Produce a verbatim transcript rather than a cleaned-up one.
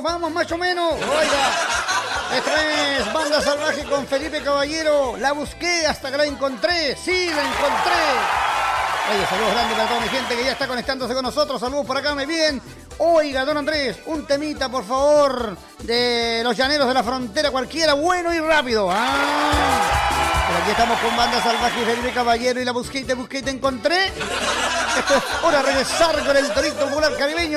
vamos más o menos. Oiga, esta es Banda Salvaje con Felipe Caballero. La busqué hasta que la encontré. Sí, la encontré. Oye, saludos grandes para toda mi gente que ya está conectándose con nosotros. Saludos por acá, me bien. Oiga, don Andrés, un temita, por favor, de los llaneros de la frontera, cualquiera, bueno y rápido. Ah, pero aquí estamos con Banda Salvaje y Felipe Caballero y la busqué y te busqué y te encontré. Esto es hora de regresar con el Torito Popular Caribeño.